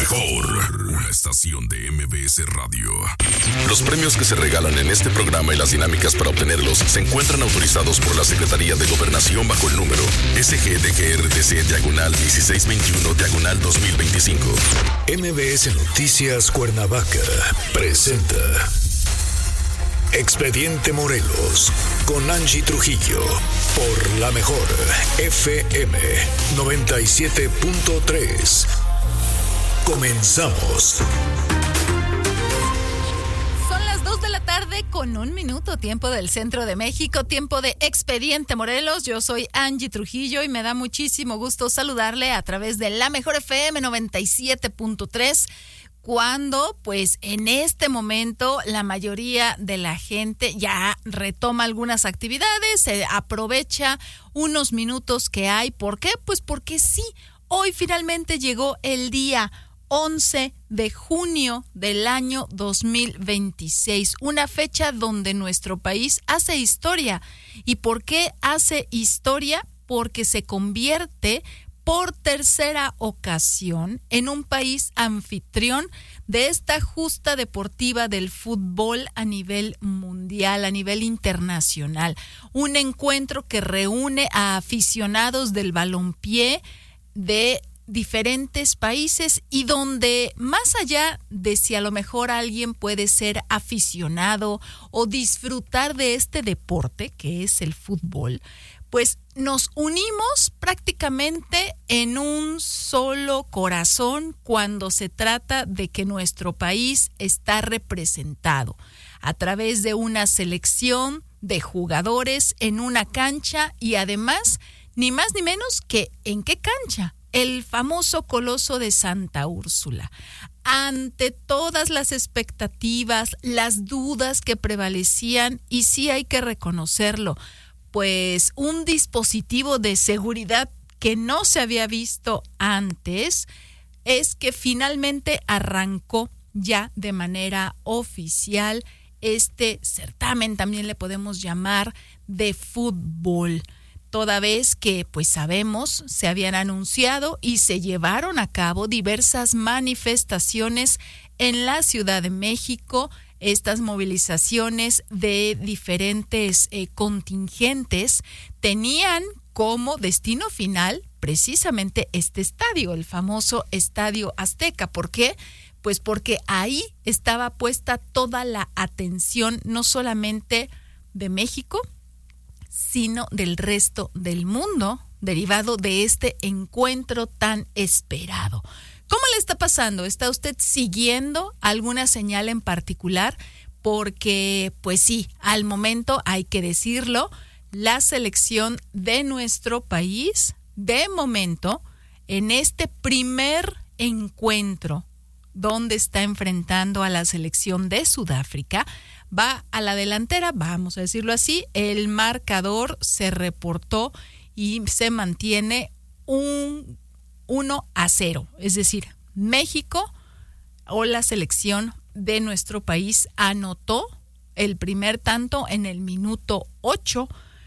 mejor, una estación de MBS Radio. Los premios que se regalan en este programa y las dinámicas para obtenerlos se encuentran autorizados por la Secretaría de Gobernación bajo el número SGDGRTC-1621-2025. MBS Noticias Cuernavaca presenta Expediente Morelos con Angie Trujillo por la mejor FM 97.3. Comenzamos. Son las 2 de la tarde con 1 minuto, tiempo del centro de México, tiempo de Expediente Morelos. Yo soy Angie Trujillo y me da muchísimo gusto saludarle a través de la mejor FM 97.3. Cuando, pues, en este momento la mayoría de la gente ya retoma algunas actividades, se aprovecha unos minutos que hay. ¿Por qué? Pues porque sí, hoy finalmente llegó el día 11 de junio del año 2026, una fecha donde nuestro país hace historia. ¿Y por qué hace historia? Porque se convierte por tercera ocasión en un país anfitrión de esta justa deportiva del fútbol a nivel mundial, a nivel internacional. Un encuentro que reúne a aficionados del balompié de diferentes países y donde, más allá de si a lo mejor alguien puede ser aficionado o disfrutar de este deporte que es el fútbol, pues nos unimos prácticamente en un solo corazón cuando se trata de que nuestro país está representado a través de una selección de jugadores en una cancha y además, ni más ni menos que ¿en qué cancha? El famoso Coloso de Santa Úrsula. Ante todas las expectativas, las dudas que prevalecían, y sí hay que reconocerlo, pues un dispositivo de seguridad que no se había visto antes, es que finalmente arrancó ya de manera oficial este certamen, también le podemos llamar de fútbol, toda vez que, pues sabemos, se habían anunciado y se llevaron a cabo diversas manifestaciones en la Ciudad de México. Estas movilizaciones de diferentes contingentes tenían como destino final precisamente este estadio, el famoso Estadio Azteca. ¿Por qué? Pues porque ahí estaba puesta toda la atención, no solamente de México, sino del resto del mundo, derivado de este encuentro tan esperado. ¿Cómo le está pasando? ¿Está usted siguiendo alguna señal en particular? Porque, pues sí, al momento hay que decirlo, la selección de nuestro país, de momento, en este primer encuentro donde está enfrentando a la selección de Sudáfrica, va a la delantera, vamos a decirlo así. El marcador se reportó y se mantiene un 1-0, es decir, México o la selección de nuestro país anotó el primer tanto en el minuto 8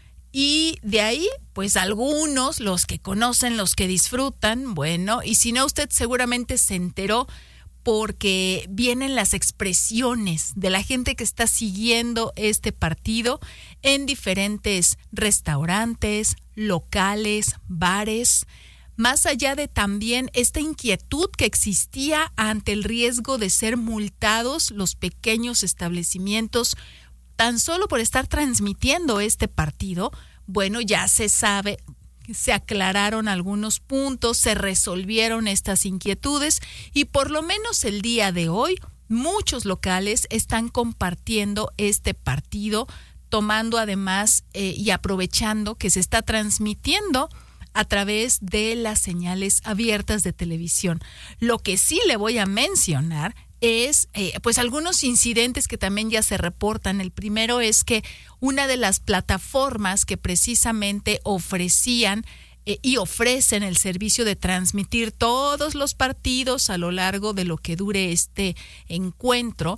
y de ahí, pues algunos, los que conocen, los que disfrutan, bueno, y si no, usted seguramente se enteró porque vienen las expresiones de la gente que está siguiendo este partido en diferentes restaurantes, locales, bares, más allá de también esta inquietud que existía ante el riesgo de ser multados los pequeños establecimientos tan solo por estar transmitiendo este partido. Bueno, ya se sabe, se aclararon algunos puntos, se resolvieron estas inquietudes y por lo menos el día de hoy muchos locales están compartiendo este partido, tomando además y aprovechando que se está transmitiendo a través de las señales abiertas de televisión. Lo que sí le voy a mencionar es pues algunos incidentes que también ya se reportan. El primero es que una de las plataformas que precisamente ofrecían y ofrecen el servicio de transmitir todos los partidos a lo largo de lo que dure este encuentro,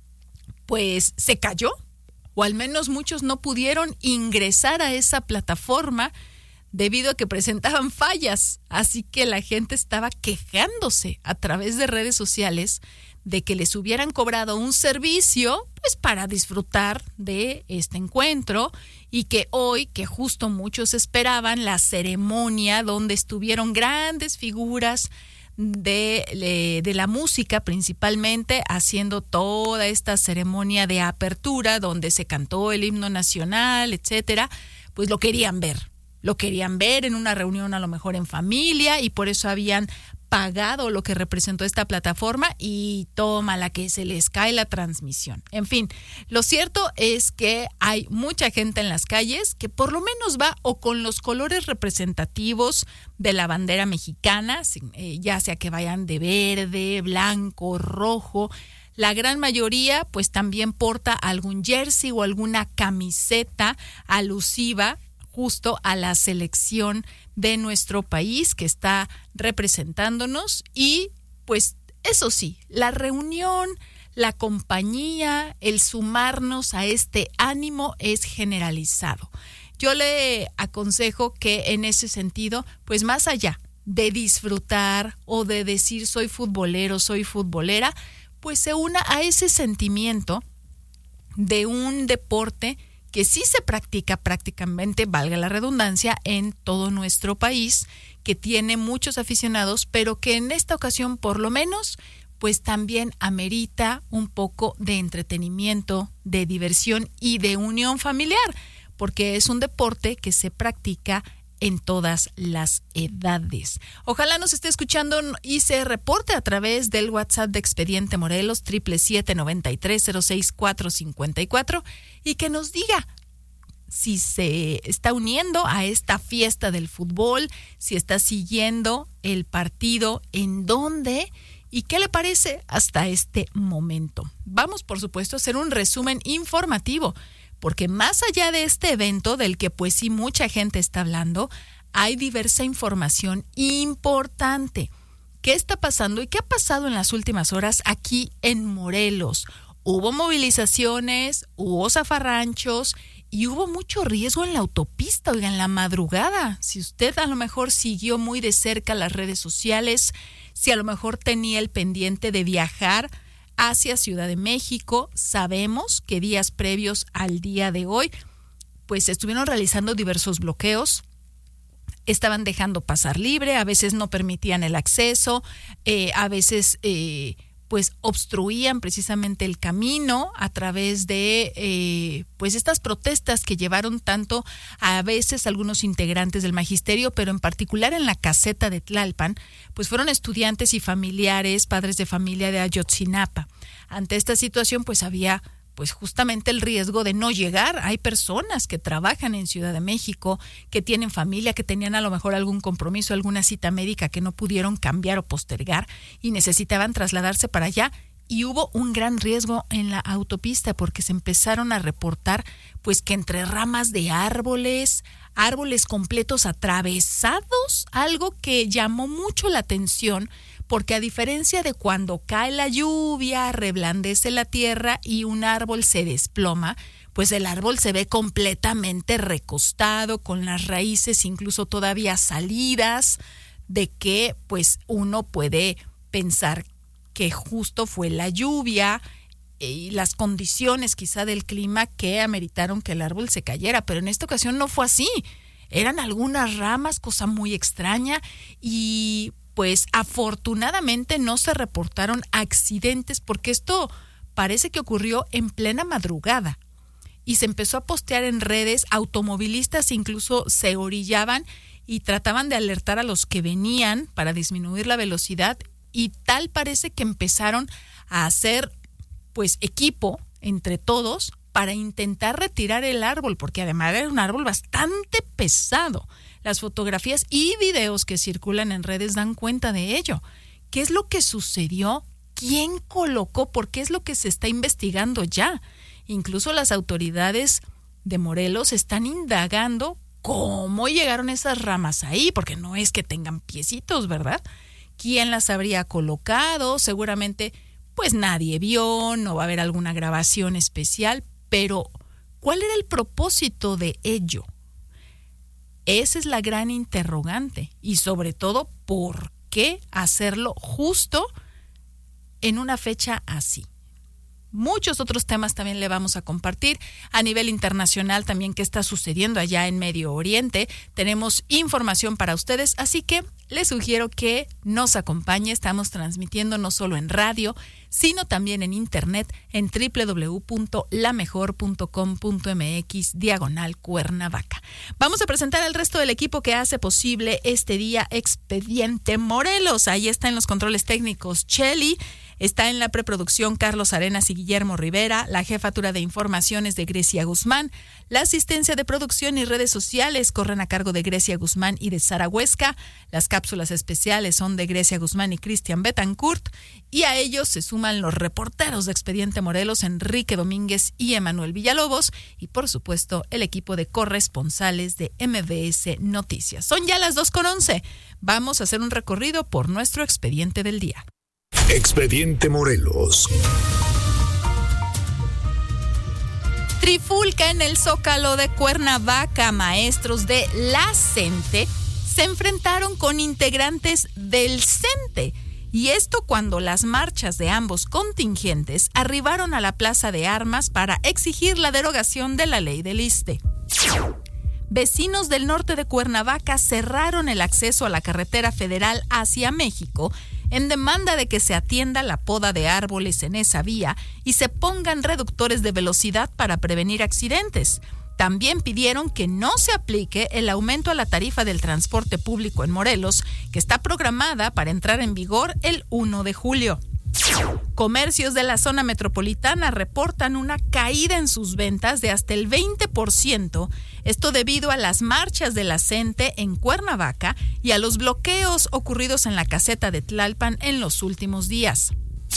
pues se cayó, o al menos muchos no pudieron ingresar a esa plataforma debido a que presentaban fallas. Así que la gente estaba quejándose a través de redes sociales de que les hubieran cobrado un servicio pues para disfrutar de este encuentro, y que hoy, que justo muchos esperaban la ceremonia donde estuvieron grandes figuras de la música, principalmente haciendo toda esta ceremonia de apertura donde se cantó el himno nacional, etcétera, pues lo querían ver en una reunión, a lo mejor en familia, y por eso habían pagado lo que representó esta plataforma, y toma la que se les cae la transmisión. En fin, lo cierto es que hay mucha gente en las calles que por lo menos va o con los colores representativos de la bandera mexicana, ya sea que vayan de verde, blanco, rojo. La gran mayoría pues también porta algún jersey o alguna camiseta alusiva justo a la selección de nuestro país que está representándonos. Y pues eso sí, la reunión, la compañía, el sumarnos a este ánimo es generalizado. Yo le aconsejo que en ese sentido, pues más allá de disfrutar o de decir soy futbolero, soy futbolera, pues se una a ese sentimiento de un deporte que sí se practica prácticamente, valga la redundancia, en todo nuestro país, que tiene muchos aficionados, pero que en esta ocasión por lo menos pues también amerita un poco de entretenimiento, de diversión y de unión familiar, porque es un deporte que se practica en todas las edades. Ojalá nos esté escuchando y se reporte a través del WhatsApp de Expediente Morelos 777-9306-454 y que nos diga si se está uniendo a esta fiesta del fútbol, si está siguiendo el partido, en dónde y qué le parece hasta este momento. Vamos, por supuesto, a hacer un resumen informativo, porque más allá de este evento del que pues sí mucha gente está hablando, hay diversa información importante. ¿Qué está pasando y qué ha pasado en las últimas horas aquí en Morelos? Hubo movilizaciones, hubo zafarranchos y hubo mucho riesgo en la autopista, oigan, en la madrugada. Si usted a lo mejor siguió muy de cerca las redes sociales, si a lo mejor tenía el pendiente de viajar hacia Ciudad de México, sabemos que días previos al día de hoy, pues estuvieron realizando diversos bloqueos, estaban dejando pasar libre, a veces no permitían el acceso, a veces pues obstruían precisamente el camino a través de pues estas protestas que llevaron tanto a veces algunos integrantes del magisterio, pero en particular en la caseta de Tlalpan, pues fueron estudiantes y familiares, padres de familia de Ayotzinapa. Ante esta situación pues había pues justamente el riesgo de no llegar. Hay personas que trabajan en Ciudad de México, que tienen familia, que tenían a lo mejor algún compromiso, alguna cita médica que no pudieron cambiar o postergar y necesitaban trasladarse para allá. Y hubo un gran riesgo en la autopista porque se empezaron a reportar pues que entre ramas de árboles completos atravesados, algo que llamó mucho la atención, porque a diferencia de cuando cae la lluvia, reblandece la tierra y un árbol se desploma, pues el árbol se ve completamente recostado, con las raíces incluso todavía salidas, de que pues uno puede pensar que justo fue la lluvia y las condiciones quizá del clima que ameritaron que el árbol se cayera, pero en esta ocasión no fue así. Eran algunas ramas, cosa muy extraña, y pues afortunadamente no se reportaron accidentes, porque esto parece que ocurrió en plena madrugada y se empezó a postear en redes. Automovilistas incluso se orillaban y trataban de alertar a los que venían para disminuir la velocidad, y tal parece que empezaron a hacer pues equipo entre todos para intentar retirar el árbol, porque además era un árbol bastante pesado. Las fotografías y videos que circulan en redes dan cuenta de ello. ¿Qué es lo que sucedió? ¿Quién colocó? Porque es lo que se está investigando ya. Incluso las autoridades de Morelos están indagando cómo llegaron esas ramas ahí, porque no es que tengan piecitos, ¿verdad? ¿Quién las habría colocado? Seguramente pues nadie vio, no va a haber alguna grabación especial, pero ¿cuál era el propósito de ello? Esa es la gran interrogante y sobre todo, ¿por qué hacerlo justo en una fecha así? Muchos otros temas también le vamos a compartir a nivel internacional también qué está sucediendo allá en Medio Oriente. Tenemos información para ustedes, así que les sugiero que nos acompañe. Estamos transmitiendo no solo en radio, sino también en internet en www.lamejor.com.mx/Cuernavaca. Vamos a presentar al resto del equipo que hace posible este día Expediente Morelos. Ahí está en los controles técnicos Cheli. Está en la preproducción Carlos Arenas y Guillermo Rivera, la jefatura de informaciones de Grecia Guzmán, la asistencia de producción y redes sociales corren a cargo de Grecia Guzmán y de Sara Huesca, las cápsulas especiales son de Grecia Guzmán y Cristian Betancourt, y a ellos se suman los reporteros de Expediente Morelos, Enrique Domínguez y Emanuel Villalobos, y por supuesto el equipo de corresponsales de MBS Noticias. Son ya las 2:11. Vamos a hacer un recorrido por nuestro expediente del día. Expediente Morelos. Trifulca en el Zócalo de Cuernavaca. Maestros de la CENTE se enfrentaron con integrantes del CENTE. Y esto cuando las marchas de ambos contingentes arribaron a la Plaza de Armas para exigir la derogación de la ley del ISSSTE. Vecinos del norte de Cuernavaca cerraron el acceso a la carretera federal hacia México en demanda de que se atienda la poda de árboles en esa vía y se pongan reductores de velocidad para prevenir accidentes. También pidieron que no se aplique el aumento a la tarifa del transporte público en Morelos, que está programada para entrar en vigor el 1 de julio. Comercios de la zona metropolitana reportan una caída en sus ventas de hasta el 20%, esto debido a las marchas de la CENTE en Cuernavaca y a los bloqueos ocurridos en la caseta de Tlalpan en los últimos días.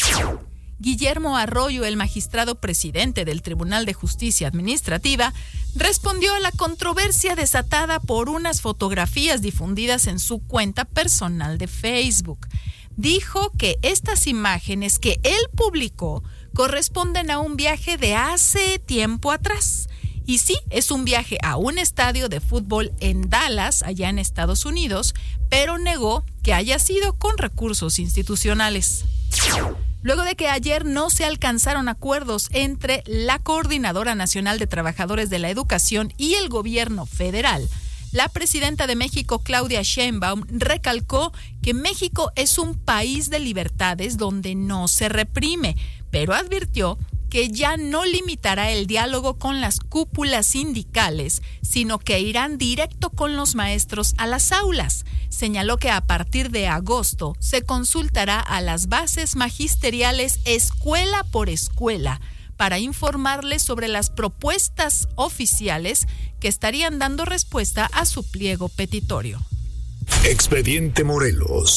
Guillermo Arroyo, el magistrado presidente del Tribunal de Justicia Administrativa, respondió a la controversia desatada por unas fotografías difundidas en su cuenta personal de Facebook. Dijo que estas imágenes que él publicó corresponden a un viaje de hace tiempo atrás. Y sí, es un viaje a un estadio de fútbol en Dallas, allá en Estados Unidos, pero negó que haya sido con recursos institucionales. Luego de que ayer no se alcanzaron acuerdos entre la Coordinadora Nacional de Trabajadores de la Educación y el gobierno federal, la presidenta de México, Claudia Sheinbaum, recalcó que México es un país de libertades donde no se reprime, pero advirtió que ya no limitará el diálogo con las cúpulas sindicales, sino que irán directo con los maestros a las aulas. Señaló que a partir de agosto se consultará a las bases magisteriales escuela por escuela para informarles sobre las propuestas oficiales que estarían dando respuesta a su pliego petitorio. Expediente Morelos.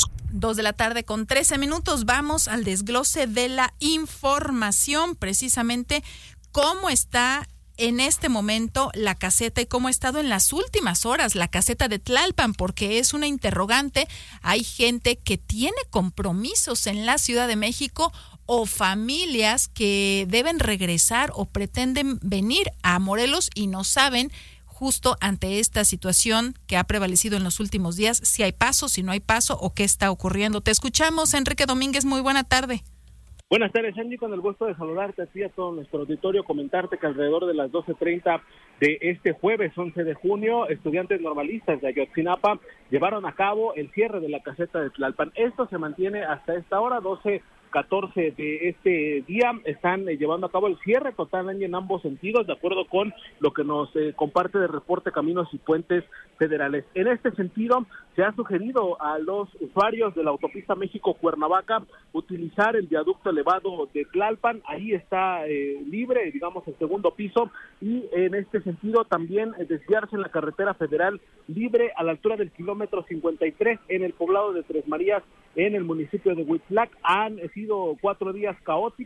2:13 p.m. Vamos al desglose de la información, precisamente cómo está en este momento la caseta y cómo ha estado en las últimas horas la caseta de Tlalpan, porque es una interrogante. Hay gente que tiene compromisos en la Ciudad de México o familias que deben regresar o pretenden venir a Morelos y no saben, justo ante esta situación que ha prevalecido en los últimos días, si hay paso, si no hay paso o qué está ocurriendo. Te escuchamos, Enrique Domínguez, muy buena tarde. Buenas tardes, Angie, con el gusto de saludarte a ti y a todo nuestro auditorio, comentarte que alrededor de las 12:30 de este jueves 11 de junio, estudiantes normalistas de Ayotzinapa llevaron a cabo el cierre de la caseta de Tlalpan. Esto se mantiene hasta esta hora, 12:14 de este día. Están llevando a cabo el cierre total en ambos sentidos, de acuerdo con lo que nos comparte de reporte Caminos y Puentes Federales. En este sentido, se ha sugerido a los usuarios de la autopista México-Cuernavaca utilizar el viaducto elevado de Tlalpan. Ahí está libre, digamos, el segundo piso, y en este sentido también desviarse en la carretera federal libre a la altura del kilómetro 53 en el poblado de Tres Marías, en el municipio de Huitlac. Han sido 4 días caóticos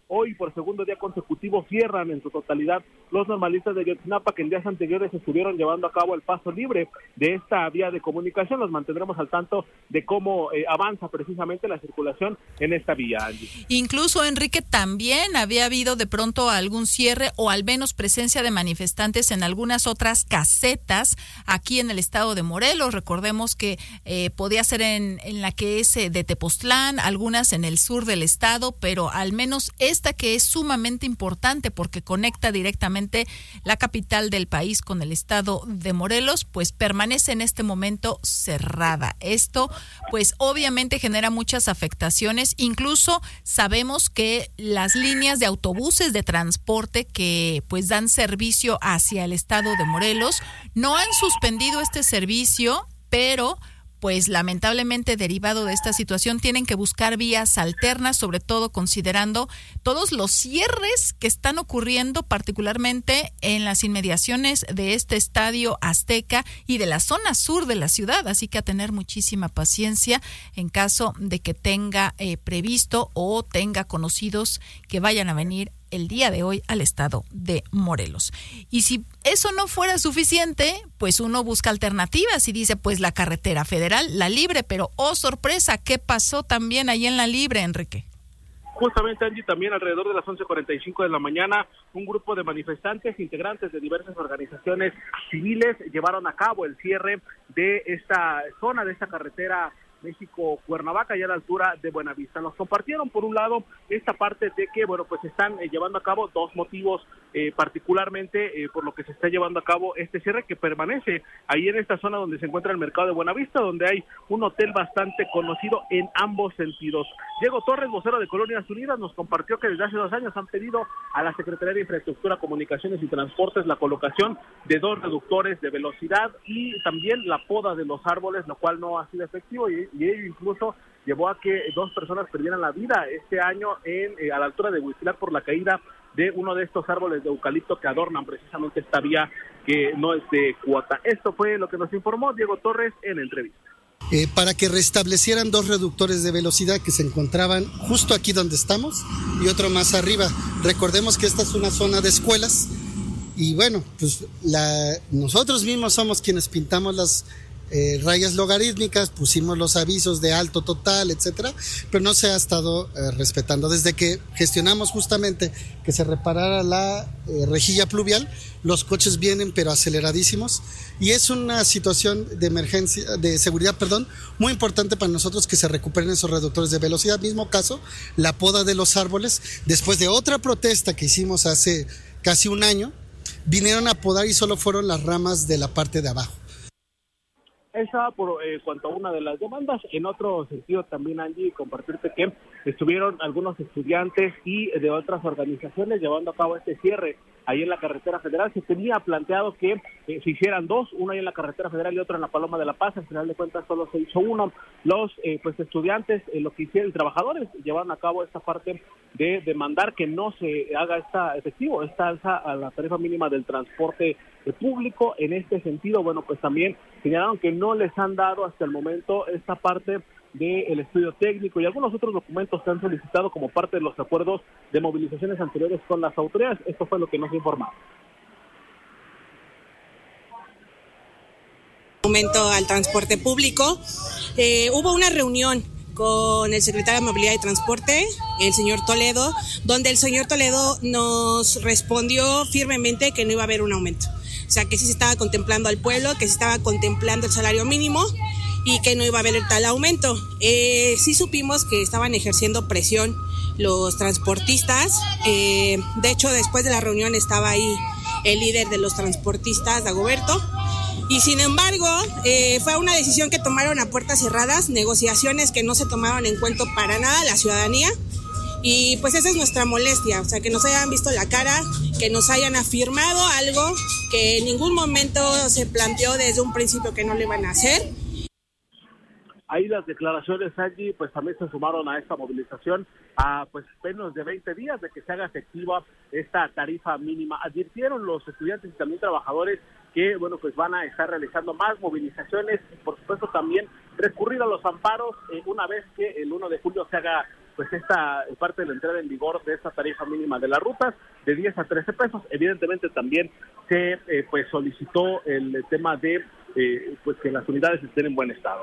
Hoy, por segundo día consecutivo, cierran en su totalidad los normalistas de Ayotzinapa, que en días anteriores estuvieron llevando a cabo el paso libre de esta vía de comunicación. Los mantendremos al tanto de cómo avanza precisamente la circulación en esta vía, Angie. Incluso, Enrique, también había habido de pronto algún cierre o al menos presencia de manifestantes en algunas otras casetas aquí en el estado de Morelos. Recordemos que podía ser en la que es de Tepoztlán, algunas en el sur del estado, pero al menos esta que es sumamente importante porque conecta directamente la capital del país con el estado de Morelos, pues permanece en este momento cerrada. Esto pues obviamente genera muchas afectaciones. Incluso sabemos que las líneas de autobuses de transporte que pues dan servicio hacia el estado de Morelos no han suspendido este servicio, pero pues lamentablemente derivado de esta situación tienen que buscar vías alternas, sobre todo considerando todos los cierres que están ocurriendo particularmente en las inmediaciones de este estadio Azteca y de la zona sur de la ciudad, así que a tener muchísima paciencia en caso de que tenga previsto o tenga conocidos que vayan a venir el día de hoy al estado de Morelos. Y si eso no fuera suficiente, pues uno busca alternativas y dice, pues la carretera federal, la libre, pero oh sorpresa, ¿qué pasó también ahí en la libre, Enrique? Justamente, Angie, también alrededor de las 11:45 de la mañana, un grupo de manifestantes integrantes de diversas organizaciones civiles llevaron a cabo el cierre de esta zona, de esta carretera México-Cuernavaca, ya a la altura de Buenavista. Nos compartieron, por un lado, esta parte de que, bueno, pues están llevando a cabo dos motivos, particularmente por lo que se está llevando a cabo este cierre, que permanece ahí en esta zona donde se encuentra el mercado de Buenavista, donde hay un hotel bastante conocido en ambos sentidos. Diego Torres, vocero de Colonias Unidas, nos compartió que desde hace 2 años han pedido a la Secretaría de Infraestructura, Comunicaciones y Transportes la colocación de 2 reductores de velocidad y también la poda de los árboles, lo cual no ha sido efectivo y ello incluso llevó a que 2 personas perdieran la vida este año a la altura de Huitzilac por la caída de uno de estos árboles de eucalipto que adornan precisamente esta vía que no es de cuota. Esto fue lo que nos informó Diego Torres en entrevista. Para que restablecieran 2 reductores de velocidad que se encontraban justo aquí donde estamos y otro más arriba. Recordemos que esta es una zona de escuelas y bueno, pues nosotros mismos somos quienes pintamos las rayas logarítmicas, pusimos los avisos de alto total, etcétera, pero no se ha estado respetando. Desde que gestionamos justamente que se reparara la rejilla pluvial, los coches vienen pero aceleradísimos y es una situación de emergencia, de seguridad, muy importante para nosotros que se recuperen esos reductores de velocidad. Mismo caso, la poda de los árboles, después de otra protesta que hicimos hace casi 1 año, vinieron a podar y solo fueron las ramas de la parte de abajo. Esa por cuanto a una de las demandas. En otro sentido también, Angie, compartirte que estuvieron algunos estudiantes y de otras organizaciones llevando a cabo este cierre ahí en la carretera federal. Se tenía planteado que se hicieran 2, uno ahí en la carretera federal y otro en la Paloma de la Paz. Al final de cuentas solo se hizo uno. Los estudiantes, lo que hicieron, trabajadores, llevaron a cabo esta parte de demandar que no se haga esta alza a la tarifa mínima del transporte público. En este sentido, bueno, pues también señalaron que no les han dado hasta el momento esta parte del estudio técnico y algunos otros documentos que han solicitado como parte de los acuerdos de movilizaciones anteriores con las autoridades. Esto fue lo que nos informaron. Momento al transporte público. Hubo una reunión con el secretario de Movilidad y Transporte, el señor Toledo, donde el señor Toledo nos respondió firmemente que no iba a haber un aumento. O sea, que sí se estaba contemplando al pueblo, que se estaba contemplando el salario mínimo y que no iba a haber tal aumento. Sí supimos que estaban ejerciendo presión los transportistas. De hecho, después de la reunión estaba ahí el líder de los transportistas, Dagoberto. Y sin embargo, fue una decisión que tomaron a puertas cerradas, negociaciones que no se tomaron en cuenta para nada la ciudadanía. Y pues esa es nuestra molestia, o sea, que nos hayan visto la cara, que nos hayan afirmado algo que en ningún momento se planteó desde un principio que no lo iban a hacer. Ahí las declaraciones, Angie, pues también se sumaron a esta movilización a pues menos de 20 días de que se haga efectiva esta tarifa mínima. Advirtieron los estudiantes y también trabajadores que, bueno, pues van a estar realizando más movilizaciones y por supuesto también recurrir a los amparos una vez que el 1 de julio se haga pues esta parte de la entrada en vigor de esta tarifa mínima de las rutas de 10 a 13 pesos. Evidentemente también se pues solicitó el tema de pues que las unidades estén en buen estado.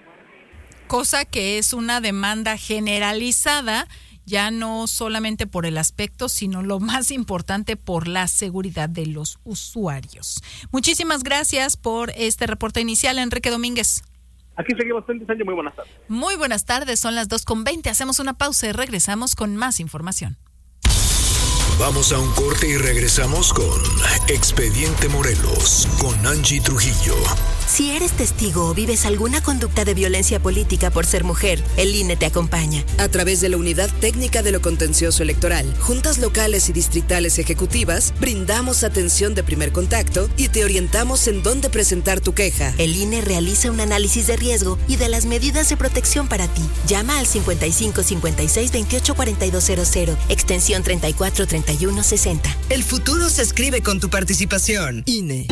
Cosa que es una demanda generalizada, ya no solamente por el aspecto, sino lo más importante, por la seguridad de los usuarios. Muchísimas gracias por este reporte inicial, Enrique Domínguez. Aquí seguimos, Sandy, muy buenas tardes. Muy buenas tardes, son las 2:20, hacemos una pausa y regresamos con más información. Vamos a un corte y regresamos con Expediente Morelos, con Angie Trujillo. Si eres testigo o vives alguna conducta de violencia política por ser mujer, el INE te acompaña. A través de la Unidad Técnica de lo Contencioso Electoral, juntas locales y distritales ejecutivas, brindamos atención de primer contacto y te orientamos en dónde presentar tu queja. El INE realiza un análisis de riesgo y de las medidas de protección para ti. Llama al 55 56 28 4200, extensión 34 31 60. El futuro se escribe con tu participación. INE.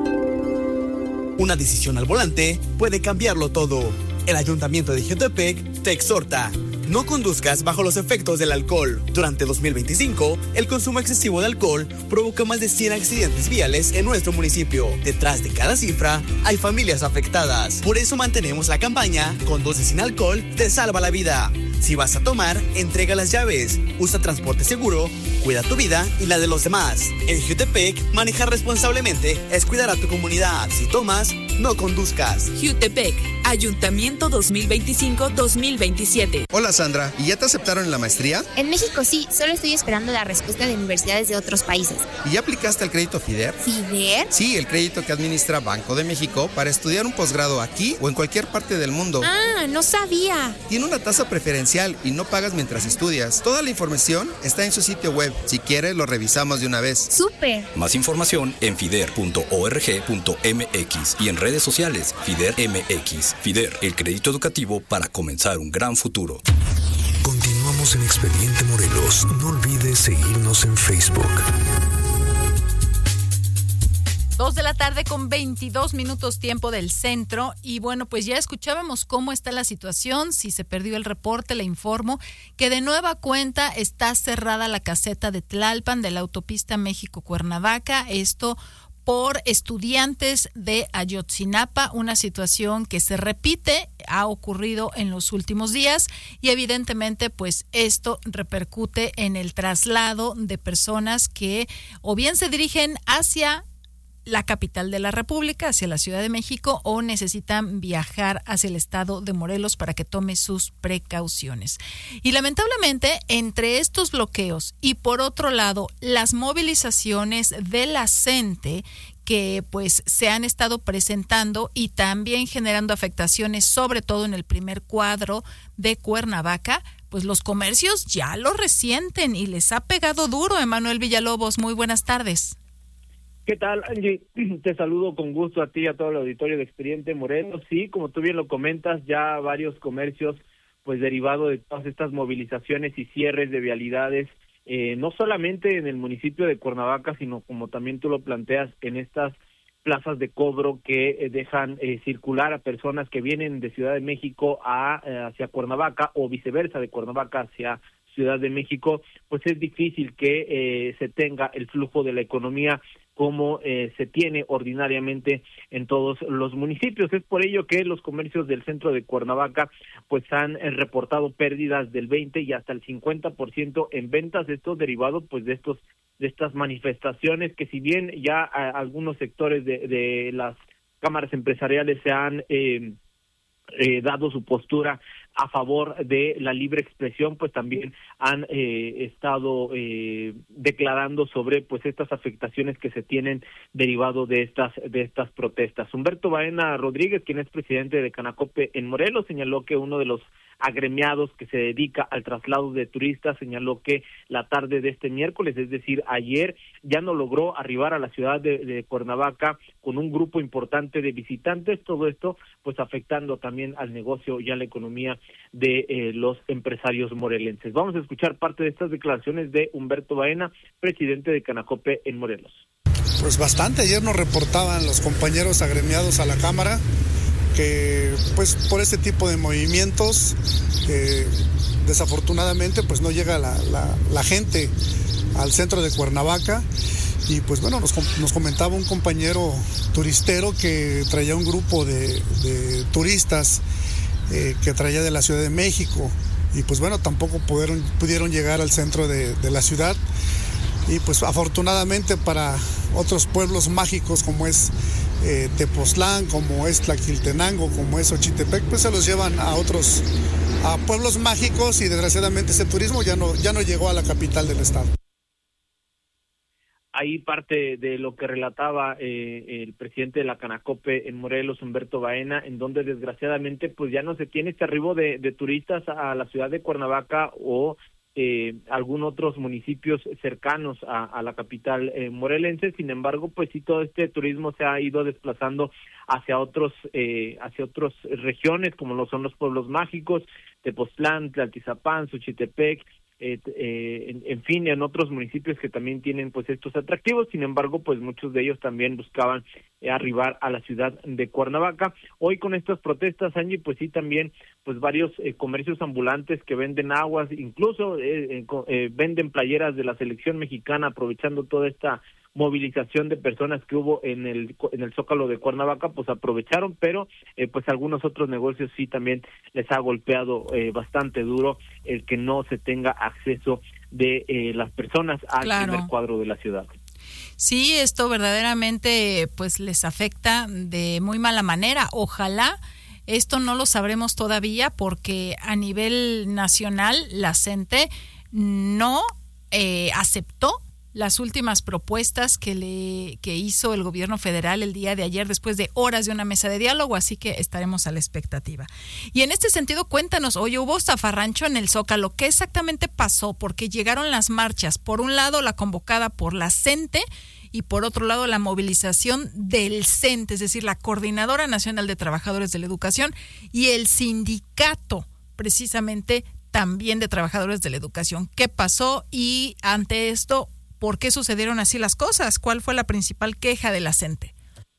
Una decisión al volante puede cambiarlo todo. El Ayuntamiento de Jiutepec te exhorta: no conduzcas bajo los efectos del alcohol. Durante 2025, el consumo excesivo de alcohol provoca más de 100 accidentes viales en nuestro municipio. Detrás de cada cifra, hay familias afectadas. Por eso mantenemos la campaña Conduce sin alcohol, te salva la vida. Si vas a tomar, entrega las llaves, usa transporte seguro, cuida tu vida y la de los demás. En Jiutepec, manejar responsablemente es cuidar a tu comunidad. Si tomas, no conduzcas. Jiutepec, Ayuntamiento 2025-2027. Hola Sandra, ¿y ya te aceptaron en la maestría? En México sí, solo estoy esperando la respuesta de universidades de otros países. ¿Y ya aplicaste el crédito FIDER? ¿FIDER? Sí, el crédito que administra Banco de México para estudiar un posgrado aquí o en cualquier parte del mundo. Ah, no sabía. Tiene una tasa preferencial y no pagas mientras estudias. Toda la información está en su sitio web. Si quieres, lo revisamos de una vez. ¡Súper! Más información en fider.org.mx y en redes sociales FIDER MX. FIDER, el crédito educativo para comenzar un gran futuro. Continuamos en Expediente Morelos. No olvides seguirnos en Facebook. 2:22 p.m, tiempo del centro. Y bueno, pues ya escuchábamos cómo está la situación. Si se perdió el reporte, le informo que de nueva cuenta está cerrada la caseta de Tlalpan de la autopista México-Cuernavaca. Esto por estudiantes de Ayotzinapa, una situación que se repite, ha ocurrido en los últimos días y evidentemente pues esto repercute en el traslado de personas que o bien se dirigen hacia la capital de la República, hacia la Ciudad de México, o necesitan viajar hacia el estado de Morelos para que tome sus precauciones. Y lamentablemente, entre estos bloqueos y por otro lado, las movilizaciones de la CENTE que pues se han estado presentando y también generando afectaciones, sobre todo en el primer cuadro de Cuernavaca, pues los comercios ya lo resienten y les ha pegado duro. Emanuel Villalobos, muy buenas tardes. ¿Qué tal, Angie? Te saludo con gusto a ti y a todo el auditorio de Expediente Morelos. Sí, como tú bien lo comentas, ya varios comercios, pues derivado de todas estas movilizaciones y cierres de vialidades, no solamente en el municipio de Cuernavaca, sino como también tú lo planteas, en estas plazas de cobro que dejan circular a personas que vienen de Ciudad de México hacia Cuernavaca o viceversa, de Cuernavaca hacia Ciudad de México, pues es difícil que se tenga el flujo de la economía como se tiene ordinariamente en todos los municipios. Es por ello que los comercios del centro de Cuernavaca pues han reportado pérdidas del 20 y hasta el 50% en ventas, esto derivado pues de estas manifestaciones que, si bien ya algunos sectores de las cámaras empresariales se han dado su postura a favor de la libre expresión, pues también han estado declarando sobre pues estas afectaciones que se tienen derivado de estas protestas. Humberto Baena Rodríguez, quien es presidente de Canacope en Morelos, señaló que uno de los agremiados que se dedica al traslado de turistas señaló que la tarde de este miércoles, es decir, ayer, ya no logró arribar a la ciudad de Cuernavaca con un grupo importante de visitantes. Todo esto pues afectando también al negocio y a la economía de los empresarios morelenses. Vamos a escuchar parte de estas declaraciones de Humberto Baena, presidente de Canacope en Morelos. Pues bastante, ayer nos reportaban los compañeros agremiados a la Cámara que pues por este tipo de movimientos desafortunadamente pues no llega la gente al centro de Cuernavaca. Y pues bueno, nos comentaba un compañero turistero que traía un grupo de turistas que traía de la Ciudad de México, y pues bueno, tampoco pudieron llegar al centro de la ciudad. Y pues afortunadamente para otros pueblos mágicos como es Tepoztlán, como es Tlaquiltenango, como es Ochitepec, pues se los llevan a pueblos mágicos, y desgraciadamente ese turismo ya no llegó a la capital del estado. Ahí parte de lo que relataba el presidente de la Canacope en Morelos, Humberto Baena, en donde desgraciadamente pues ya no se tiene este arribo de turistas a la ciudad de Cuernavaca o algunos otros municipios cercanos a la capital morelense. Sin embargo, pues sí, todo este turismo se ha ido desplazando hacia otras regiones, como lo son los pueblos mágicos, Tepoztlán, Tlaltizapán, Xochitepec, en fin, en otros municipios que también tienen pues estos atractivos. Sin embargo, pues muchos de ellos también buscaban arribar a la ciudad de Cuernavaca. Hoy con estas protestas, Angie, pues sí, también pues varios comercios ambulantes que venden aguas, incluso venden playeras de la selección mexicana, aprovechando toda esta movilización de personas que hubo en el Zócalo de Cuernavaca, pues aprovecharon, pero pues algunos otros negocios sí también les ha golpeado bastante duro el que no se tenga acceso de las personas al primer cuadro de la ciudad. Sí, esto verdaderamente pues les afecta de muy mala manera. Ojalá esto no lo sabremos todavía, porque a nivel nacional la CENTE no aceptó las últimas propuestas que hizo el gobierno federal el día de ayer, después de horas de una mesa de diálogo, así que estaremos a la expectativa. Y en este sentido, cuéntanos, oye, hubo zafarrancho en el Zócalo, ¿qué exactamente pasó? Porque llegaron las marchas, por un lado la convocada por la CENTE y por otro lado la movilización del CENTE, es decir, la Coordinadora Nacional de Trabajadores de la Educación y el sindicato, precisamente, también de Trabajadores de la Educación. ¿Qué pasó? Y ante esto, ¿por qué sucedieron así las cosas? ¿Cuál fue la principal queja de la CENTE?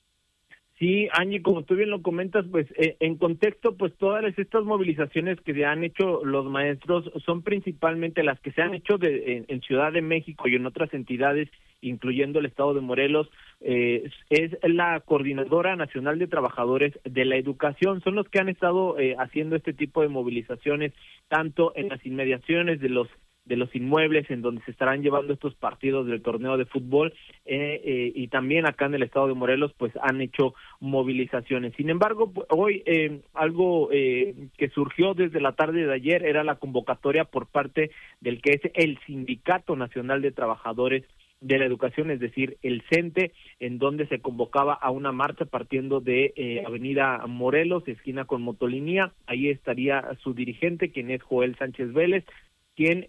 Sí, Angie, como tú bien lo comentas, pues en contexto, pues todas estas movilizaciones que se han hecho los maestros son principalmente las que se han hecho en Ciudad de México y en otras entidades, incluyendo el estado de Morelos. Es la Coordinadora Nacional de Trabajadores de la Educación, son los que han estado haciendo este tipo de movilizaciones, tanto en las inmediaciones de los inmuebles en donde se estarán llevando estos partidos del torneo de fútbol, y también acá en el estado de Morelos pues han hecho movilizaciones. Sin embargo, hoy algo que surgió desde la tarde de ayer era la convocatoria por parte del que es el Sindicato Nacional de Trabajadores de la Educación, es decir, el CENTE, en donde se convocaba a una marcha partiendo de Avenida Morelos, esquina con Motolinía. Ahí estaría su dirigente, quien es Joel Sánchez Vélez, quien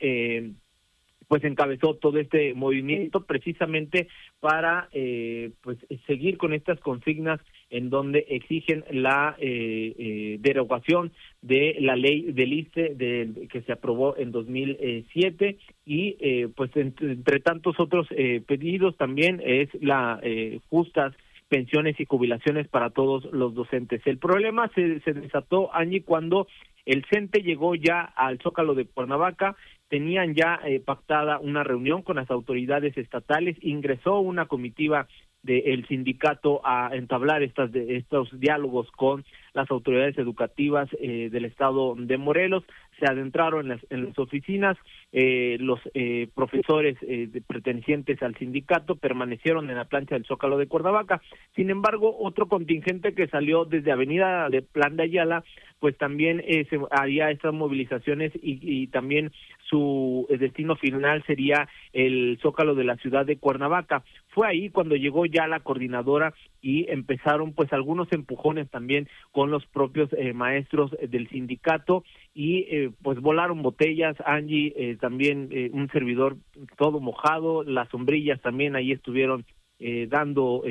pues encabezó todo este movimiento precisamente para pues seguir con estas consignas en donde exigen la derogación de la ley del ISSSTE que se aprobó en 2007 y pues entre tantos otros pedidos también es la justas pensiones y jubilaciones para todos los docentes. El problema se desató, Angie, cuando el CENTE llegó ya al Zócalo de Cuernavaca. Tenían ya pactada una reunión con las autoridades estatales, ingresó una comitiva del sindicato a entablar estos diálogos con las autoridades educativas del estado de Morelos. Se adentraron en las oficinas, los profesores pertenecientes al sindicato permanecieron en la plancha del Zócalo de Cuernavaca. Sin embargo, otro contingente que salió desde Avenida de Plan de Ayala, pues también se haría estas movilizaciones y también su destino final sería el Zócalo de la ciudad de Cuernavaca. Fue ahí cuando llegó ya la coordinadora y empezaron pues algunos empujones también con los propios maestros del sindicato y pues volaron botellas, Angie, también un servidor todo mojado, las sombrillas también ahí estuvieron dando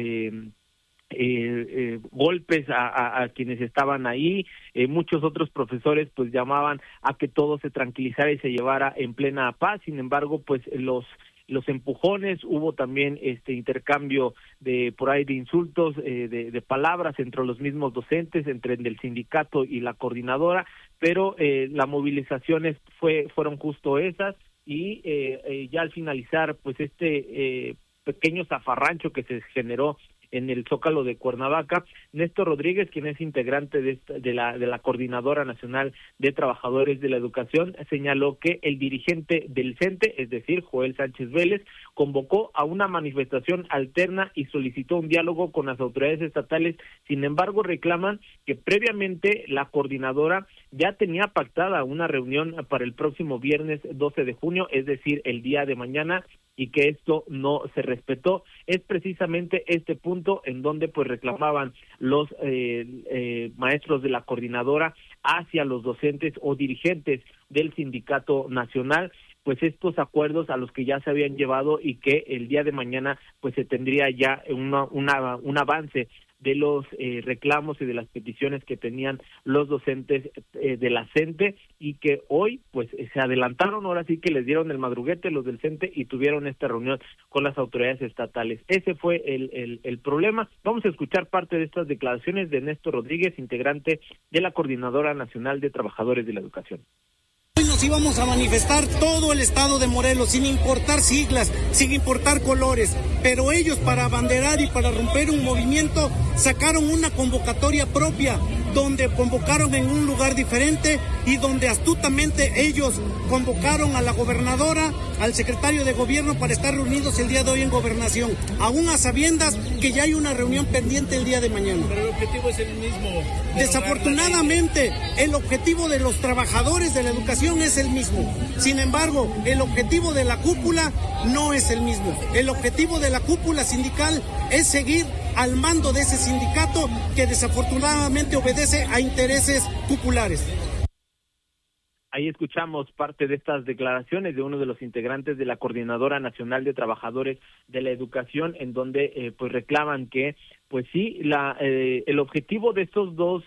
golpes a quienes estaban ahí. Muchos otros profesores pues llamaban a que todo se tranquilizara y se llevara en plena paz. Sin embargo, pues los los empujones, hubo también intercambio de por ahí de insultos, de palabras entre los mismos docentes, entre el sindicato y la coordinadora, pero las movilizaciones fueron justo esas, y ya al finalizar pues pequeño zafarrancho que se generó en el Zócalo de Cuernavaca, Néstor Rodríguez, quien es integrante de la Coordinadora Nacional de Trabajadores de la Educación, señaló que el dirigente del CENTE, es decir, Joel Sánchez Vélez, convocó a una manifestación alterna y solicitó un diálogo con las autoridades estatales. Sin embargo, reclaman que previamente la coordinadora ya tenía pactada una reunión para el próximo viernes 12 de junio, es decir, el día de mañana, y que esto no se respetó. Es precisamente este punto en donde pues reclamaban los maestros de la coordinadora hacia los docentes o dirigentes del sindicato nacional, pues estos acuerdos a los que ya se habían llevado, y que el día de mañana pues se tendría ya un avance de los reclamos y de las peticiones que tenían los docentes de la CENTE, y que hoy pues se adelantaron, ahora sí que les dieron el madruguete los del CENTE y tuvieron esta reunión con las autoridades estatales. Ese fue el problema. Vamos a escuchar parte de estas declaraciones de Néstor Rodríguez, integrante de la Coordinadora Nacional de Trabajadores de la Educación. Hoy nos íbamos a manifestar todo el estado de Morelos, sin importar siglas, sin importar colores, pero ellos, para abanderar y para romper un movimiento, sacaron una convocatoria propia, donde convocaron en un lugar diferente y donde astutamente ellos convocaron a la gobernadora, al secretario de gobierno, para estar reunidos el día de hoy en gobernación, aún a sabiendas que ya hay una reunión pendiente el día de mañana. Pero el objetivo es el mismo. Desafortunadamente, el objetivo de los trabajadores de la educación es el mismo. Sin embargo, el objetivo de la cúpula no es el mismo. El objetivo de la cúpula sindical es seguir al mando de ese sindicato que desafortunadamente obedece a intereses cupulares. Ahí escuchamos parte de estas declaraciones de uno de los integrantes de la Coordinadora Nacional de Trabajadores de la Educación, en donde pues reclaman que pues sí, el objetivo de estos dos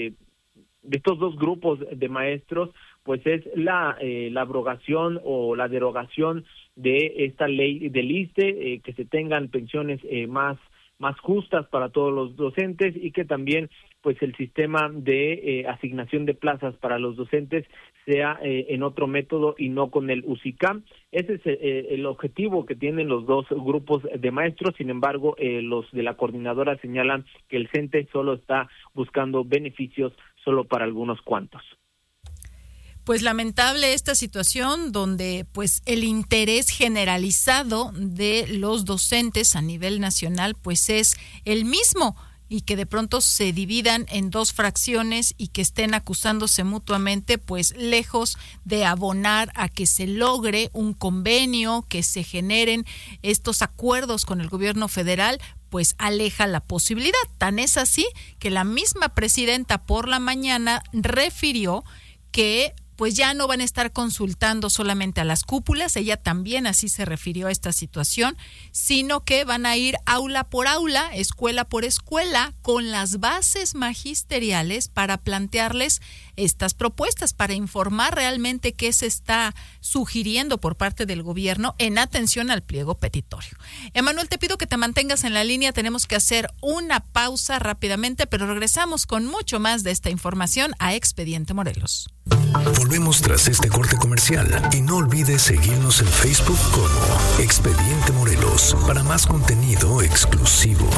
grupos de maestros pues es la abrogación o la derogación de esta ley del ISSSTE, que se tengan pensiones más justas para todos los docentes, y que también pues el sistema de asignación de plazas para los docentes sea en otro método y no con el USICAM. Ese es el objetivo que tienen los dos grupos de maestros. Sin embargo, los de la coordinadora señalan que el CENTE solo está buscando beneficios solo para algunos cuantos. Pues lamentable esta situación donde pues el interés generalizado de los docentes a nivel nacional pues es el mismo, y que de pronto se dividan en dos fracciones y que estén acusándose mutuamente, pues lejos de abonar a que se logre un convenio, que se generen estos acuerdos con el gobierno federal, pues aleja la posibilidad. Tan es así que la misma presidenta por la mañana refirió que pues ya no van a estar consultando solamente a las cúpulas, ella también así se refirió a esta situación, sino que van a ir aula por aula, escuela por escuela, con las bases magisteriales para plantearles estas propuestas, para informar realmente qué se está sugiriendo por parte del gobierno en atención al pliego petitorio. Emanuel, te pido que te mantengas en la línea, tenemos que hacer una pausa rápidamente, pero regresamos con mucho más de esta información a Expediente Morelos. Volvemos tras este corte comercial y no olvides seguirnos en Facebook como Expediente Morelos para más contenido exclusivo.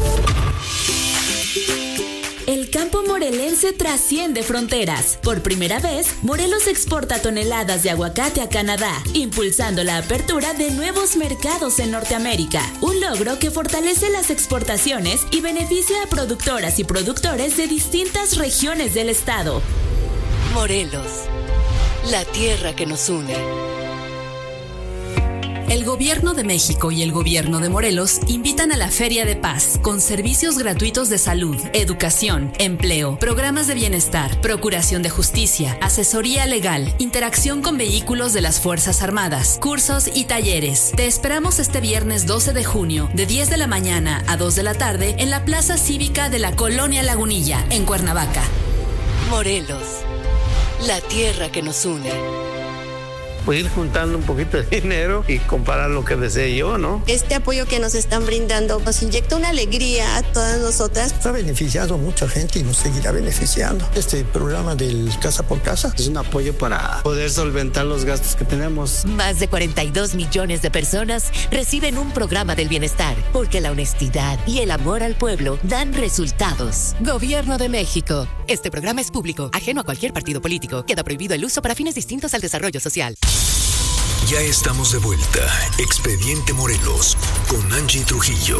El campo morelense trasciende fronteras. Por primera vez, Morelos exporta toneladas de aguacate a Canadá, impulsando la apertura de nuevos mercados en Norteamérica. Un logro que fortalece las exportaciones y beneficia a productoras y productores de distintas regiones del estado. Morelos, la tierra que nos une. El Gobierno de México y el Gobierno de Morelos invitan a la Feria de Paz, con servicios gratuitos de salud, educación, empleo, programas de bienestar, procuración de justicia, asesoría legal, interacción con vehículos de las Fuerzas Armadas, cursos y talleres. Te esperamos este viernes 12 de junio, de 10 de la mañana a 2 de la tarde, en la Plaza Cívica de la Colonia Lagunilla, en Cuernavaca. Morelos, la tierra que nos une. pues ir juntando un poquito de dinero y comprar lo que desee yo, ¿no? Este apoyo que nos están brindando nos inyecta una alegría a todas nosotras. Ha beneficiado a mucha gente y nos seguirá beneficiando. Este programa del Casa por Casa es un apoyo para poder solventar los gastos que tenemos. Más de 42 millones de personas reciben un programa del bienestar, porque la honestidad y el amor al pueblo dan resultados. Gobierno de México. Este programa es público, ajeno a cualquier partido político. Queda prohibido el uso para fines distintos al desarrollo social. Ya estamos de vuelta. Expediente Morelos con Angie Trujillo.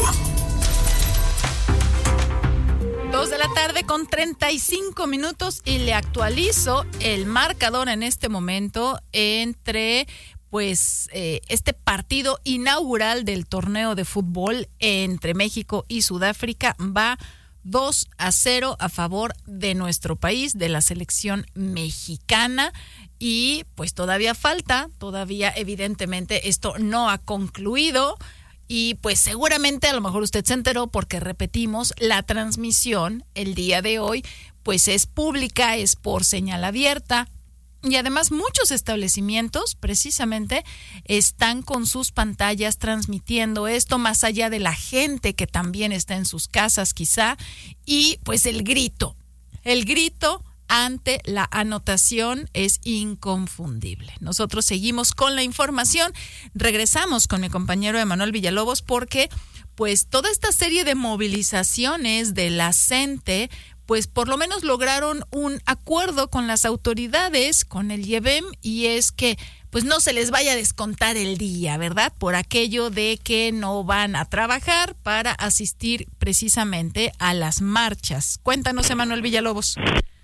2 de la tarde con 35 minutos y le actualizo el marcador en este momento entre este partido inaugural del torneo de fútbol entre México y Sudáfrica. Va 2-0 a favor de nuestro país, de la selección mexicana. Y pues todavía falta, evidentemente esto no ha concluido. Y pues seguramente a lo mejor usted se enteró porque repetimos, la transmisión el día de hoy pues es pública, es por señal abierta. Y además muchos establecimientos precisamente están con sus pantallas transmitiendo esto, más allá de la gente que también está en sus casas quizá. Y pues el grito ante la anotación es inconfundible. Nosotros seguimos con la información. Regresamos con mi compañero Emanuel Villalobos porque pues toda esta serie de movilizaciones de la CENTE pues por lo menos lograron un acuerdo con las autoridades, con el IEBM, y es que pues no se les vaya a descontar el día, ¿verdad? Por aquello de que no van a trabajar para asistir precisamente a las marchas. Cuéntanos, Emanuel Villalobos.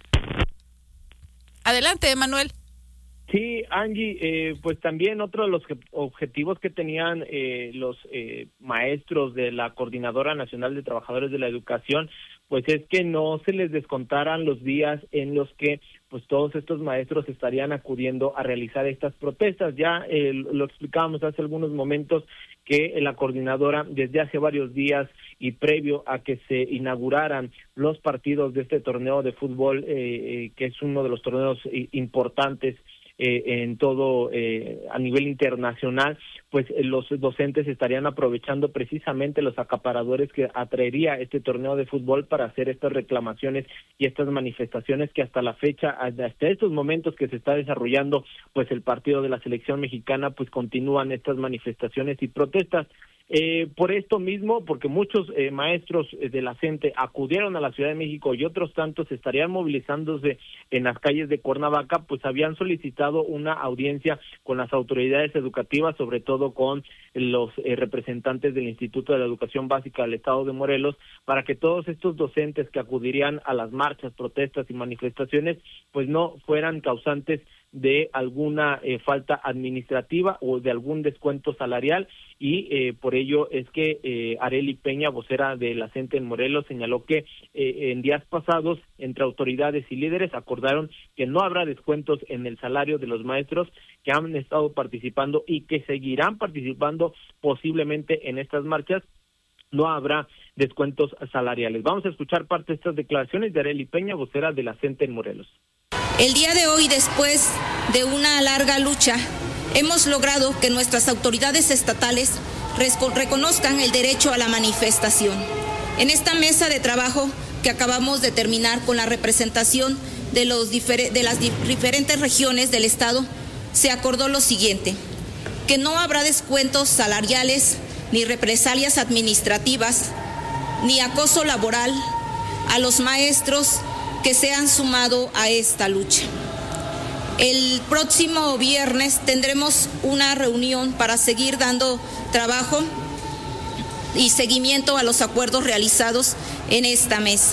Adelante, Emanuel. Sí, Angie, pues también otro de los objetivos que tenían los maestros de la Coordinadora Nacional de Trabajadores de la Educación, pues es que no se les descontaran los días en los que pues todos estos maestros estarían acudiendo a realizar estas protestas. Ya lo explicábamos hace algunos momentos que la coordinadora desde hace varios días y previo a que se inauguraran los partidos de este torneo de fútbol, que es uno de los torneos importantes en todo a nivel internacional, pues los docentes estarían aprovechando precisamente los acaparadores que atraería este torneo de fútbol para hacer estas reclamaciones y estas manifestaciones que hasta la fecha, hasta estos momentos que se está desarrollando pues el partido de la selección mexicana, pues continúan estas manifestaciones y protestas. Por esto mismo, porque muchos maestros de la CENTE acudieron a la Ciudad de México y otros tantos estarían movilizándose en las calles de Cuernavaca, pues habían solicitado una audiencia con las autoridades educativas, sobre todo con los representantes del Instituto de la Educación Básica del Estado de Morelos, para que todos estos docentes que acudirían a las marchas, protestas y manifestaciones, pues no fueran causantes de alguna falta administrativa o de algún descuento salarial, y por ello es que Arely Peña, vocera de la CENTE en Morelos, señaló que en días pasados entre autoridades y líderes acordaron que no habrá descuentos en el salario de los maestros que han estado participando y que seguirán participando posiblemente en estas marchas. No habrá descuentos salariales. Vamos a escuchar parte de estas declaraciones de Arely Peña, vocera de la CENTE en Morelos. El día de hoy, después de una larga lucha, hemos logrado que nuestras autoridades estatales reconozcan el derecho a la manifestación. En esta mesa de trabajo que acabamos de terminar con la representación de las diferentes regiones del Estado, se acordó lo siguiente: que no habrá descuentos salariales, ni represalias administrativas, ni acoso laboral a los maestros que se han sumado a esta lucha. El próximo viernes tendremos una reunión para seguir dando trabajo y seguimiento a los acuerdos realizados en esta mesa.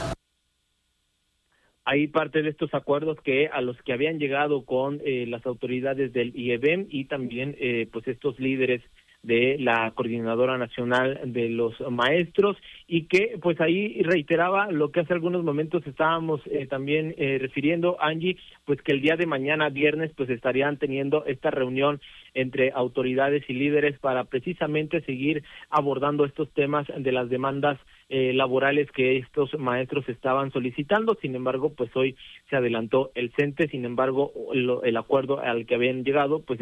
Hay parte de estos acuerdos a los que habían llegado con las autoridades del IEBM y también pues estos líderes de la Coordinadora Nacional de los Maestros, y que pues ahí reiteraba lo que hace algunos momentos estábamos también refiriendo, Angie, pues que el día de mañana, viernes, pues estarían teniendo esta reunión entre autoridades y líderes para precisamente seguir abordando estos temas de las demandas laborales que estos maestros estaban solicitando. Sin embargo, pues hoy se adelantó el CENTE. Sin embargo, el acuerdo al que habían llegado pues